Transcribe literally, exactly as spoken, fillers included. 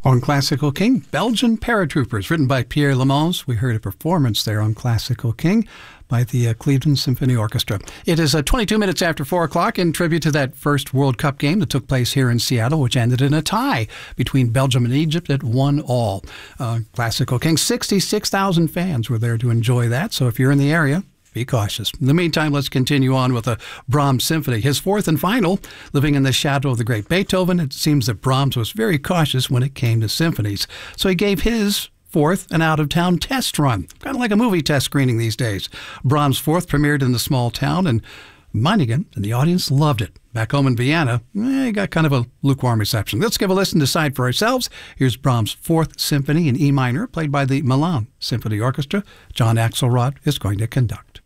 On Classical King, Belgian Paratroopers, written by Pierre Lemons. We heard a performance there on Classical King by the uh, Cleveland Symphony Orchestra. It is uh, twenty-two minutes after four o'clock in tribute to that first World Cup game that took place here in Seattle, which ended in a tie between Belgium and Egypt at one all. Uh, Classical King, sixty-six thousand fans were there to enjoy that, so if you're in the area, be cautious. In the meantime, let's continue on with a Brahms symphony. His fourth and final, Living in the Shadow of the Great Beethoven. It seems that Brahms was very cautious when it came to symphonies, so he gave his fourth an out-of-town test run, kind of like a movie test screening these days. Brahms' fourth premiered in the small town, and Meiningen and the audience loved it. Back home in Vienna, eh, got kind of a lukewarm reception. Let's give a listen to decide for ourselves. Here's Brahms' Fourth Symphony in E minor, played by the Milan Symphony Orchestra. John Axelrod is going to conduct.